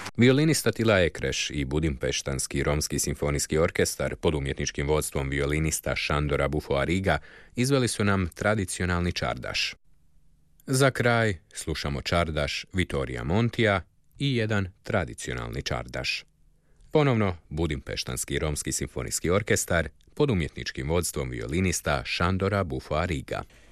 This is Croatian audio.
Violinista Tila Ekreš i Budimpeštanski romski simfonijski orkestar pod umjetničkim vodstvom violinista Šandora Bufoariga izveli su nam tradicionalni čardaš. Za kraj slušamo čardaš Vittorija Montija i jedan tradicionalni čardaš. Ponovno Budimpeštanski romski simfonijski orkestar pod umjetničkim vodstvom violinista Šandora Bufoariga.